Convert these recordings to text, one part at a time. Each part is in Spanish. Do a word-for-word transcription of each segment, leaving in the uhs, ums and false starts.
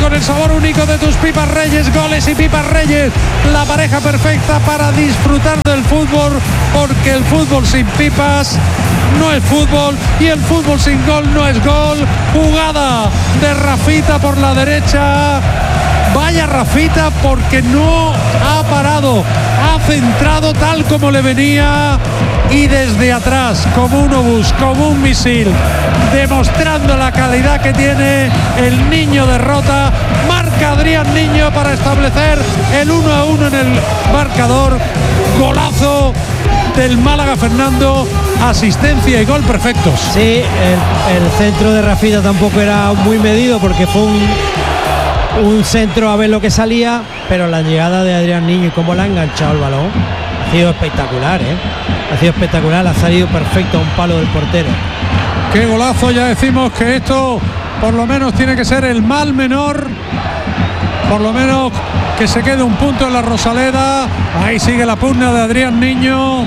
con el sabor único de tus Pipas Reyes. Goles y Pipas Reyes, la pareja perfecta para disfrutar del fútbol, porque el fútbol sin pipas no es fútbol y el fútbol sin gol no es gol. Jugada de Rafita por la derecha. Vaya Rafita, porque no ha parado, ha centrado tal como le venía y desde atrás, como un obús, como un misil, demostrando la calidad que tiene el Niño de Rota. Marca Adrián Niño para establecer el uno a uno en el marcador. Golazo del Málaga, Fernando, asistencia y gol perfectos. Sí, el, el centro de Rafita tampoco era muy medido, porque fue un un centro a ver lo que salía, pero la llegada de Adrián Niño y cómo le ha enganchado el balón ha sido espectacular, ¿eh? Ha sido espectacular, ha salido perfecto a un palo del portero. Qué golazo, ya decimos que esto por lo menos tiene que ser el mal menor, por lo menos que se quede un punto en la Rosaleda. Ahí sigue la pugna de Adrián Niño.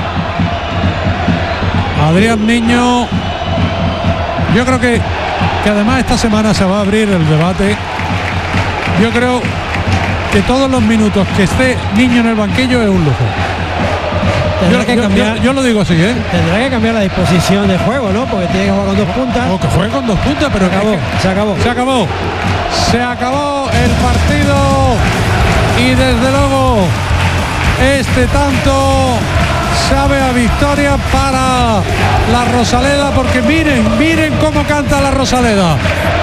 Adrián Niño, yo creo que, que además esta semana se va a abrir el debate. Yo creo que todos los minutos que esté Niño en el banquillo es un lujo. Yo, que yo, cambiar, yo, yo lo digo así, ¿eh? Tendrá que cambiar la disposición de juego, ¿no? Porque tiene que jugar con dos puntas. O que juegue con dos puntas, pero se acabó, que, se acabó. Se acabó. Se acabó el partido. Y desde luego este tanto sabe a victoria para la Rosaleda, porque miren, miren cómo canta la Rosaleda.